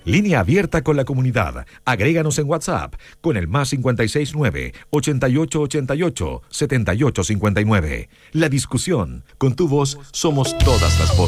Línea abierta con la comunidad. Agréganos en WhatsApp con el +569-8888-7859. La discusión. Con tu voz somos todas las voces.